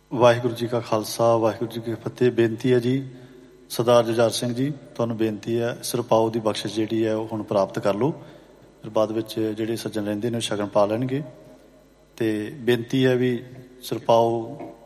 ਵਾਹਿਗੁਰੂ ਜੀ ਕਾ ਖਾਲਸਾ, ਵਾਹਿਗੁਰੂ ਜੀ ਕੀ ਫਤਿਹ। ਬੇਨਤੀ ਹੈ ਜੀ ਸਰਦਾਰ ਜੁਝਾਰ ਸਿੰਘ ਜੀ, ਤੁਹਾਨੂੰ ਬੇਨਤੀ ਹੈ ਸਿਰਪਾਓ ਦੀ ਬਖਸ਼ਿਸ਼ ਜਿਹੜੀ ਹੈ ਉਹ ਹੁਣ ਪ੍ਰਾਪਤ ਕਰ ਲਓ। ਫਿਰ ਬਾਅਦ ਵਿੱਚ ਜਿਹੜੇ ਸੱਜਣ ਰਹਿੰਦੇ ਨੇ ਉਹ ਸ਼ਗਨ ਪਾ ਲੈਣਗੇ। ਅਤੇ ਬੇਨਤੀ ਹੈ ਵੀ ਸਿਰਪਾਓ